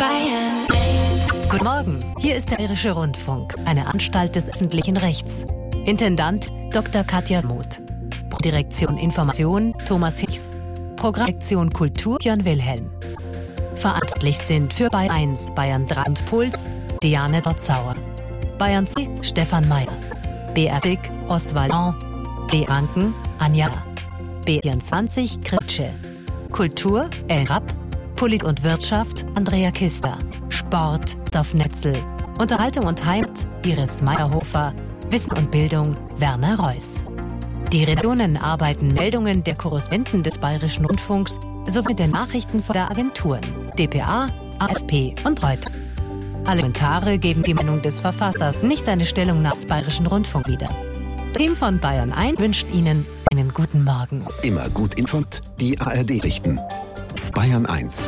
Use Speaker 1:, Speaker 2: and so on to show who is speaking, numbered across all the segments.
Speaker 1: Bayern 1.
Speaker 2: Guten Morgen, hier ist der Bayerische Rundfunk, eine Anstalt des öffentlichen Rechts. Intendant Dr. Katja Muth. Direktion Information Thomas Hicks. Programmdirektion Kultur Björn Wilhelm. Verantwortlich sind für Bayern 1, Bayern 3 und Puls Diane Dotzauer. Bayern 2 Stefan Mayer. BR Dick Oswald B. Ranken Anja. B24 Kritsche. Kultur El Rapp. Politik und Wirtschaft Andrea Kister. Sport Dorf Netzel. Unterhaltung und Heimat Iris Meyerhofer. Wissen und Bildung Werner Reuss. Die Redaktionen arbeiten Meldungen der Korrespondenten des Bayerischen Rundfunks sowie der Nachrichten von der Agenturen dpa, AFP und Reuters. Alle Kommentare geben die Meinung des Verfassers, nicht eine Stellungnahme des Bayerischen Rundfunk wieder. Das Team von Bayern 1 wünscht Ihnen einen guten Morgen.
Speaker 3: Immer gut informiert, die ARD richten. Auf Bayern 1.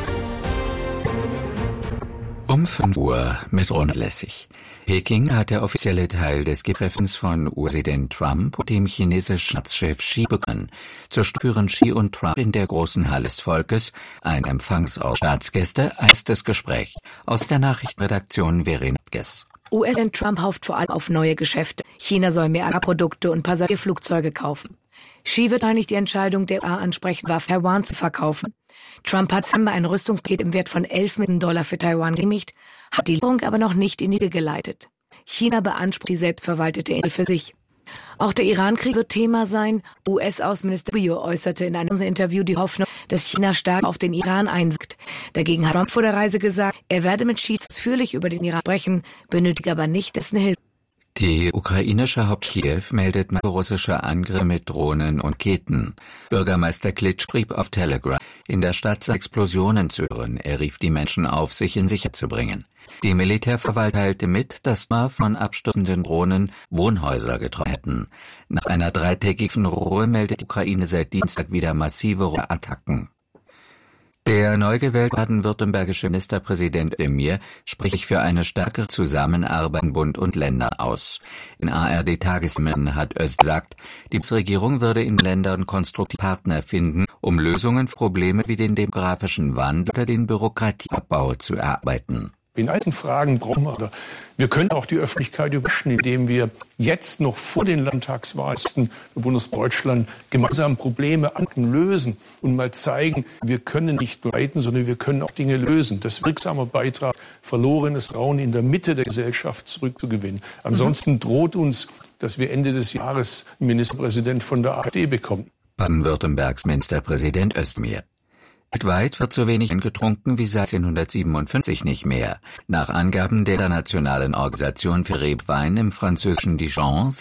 Speaker 4: Um 5 Uhr mit Ronald Lessig. Peking hat der offizielle Teil des Gipfeltreffens von US-Präsident Trump und dem chinesischen Staatschef Xi begonnen. Zu spüren Xi und Trump in der großen Halle des Volkes, ein Empfangsaus Staatsgäste, erstes Gespräch. Aus der Nachrichtenredaktion Verena Gess.
Speaker 5: US-Präsident Trump hofft vor allem auf neue Geschäfte. China soll mehr Agrarprodukte und Passagierflugzeuge kaufen. Xi wird eigentlich die Entscheidung der USA ansprechen, Waffen Taiwan zu verkaufen. Trump hat Dezember ein Rüstungspaket im Wert von $11 Millionen für Taiwan genehmigt, hat die Lieferung aber noch nicht in die Wege geleitet. China beansprucht die selbstverwaltete Insel für sich. Auch der Iran-Krieg wird Thema sein. US-Außenminister Rubio äußerte in einem Interview die Hoffnung, dass China stark auf den Iran einwirkt. Dagegen hat Trump vor der Reise gesagt, er werde mit Xi ausführlich über den Iran sprechen, benötige aber nicht dessen Hilfe.
Speaker 4: Die ukrainische Hauptstadt Kiew meldet russische Angriffe mit Drohnen und Raketen. Bürgermeister Klitsch schrieb auf Telegram, in der Stadt sei Explosionen zu hören. Er rief die Menschen auf, sich in Sicherheit zu bringen. Die Militärverwaltung teilte mit, dass von abstürzenden Drohnen Wohnhäuser getroffen hätten. Nach einer 3-tägigen Ruhe meldet die Ukraine seit Dienstag wieder massive Attacken. Der neu gewählte baden-württembergische Ministerpräsident Özdemir spricht für eine stärkere Zusammenarbeit in Bund und Ländern aus. In ARD-Tagesthemen hat Özdemir gesagt, die Bundesregierung würde in Ländern konstruktive Partner finden, um Lösungen für Probleme wie den demografischen Wandel oder den Bürokratieabbau zu erarbeiten.
Speaker 6: In alten Fragen brauchen wir können auch die Öffentlichkeit überraschen, indem wir jetzt noch vor den Landtagswahlen im Bundesdeutschland gemeinsam Probleme lösen und mal zeigen, wir können nicht leiten, sondern wir können auch Dinge lösen. Das ist ein wirksamer Beitrag, verlorenes Raum in der Mitte der Gesellschaft zurückzugewinnen. Ansonsten droht uns, dass wir Ende des Jahres einen Ministerpräsident von der AfD bekommen.
Speaker 4: Baden-Württembergs Ministerpräsident Özdemir. Weltweit wird so wenig getrunken wie seit 1957 nicht mehr. Nach Angaben der Internationalen Organisation für Rebwein im französischen Dijon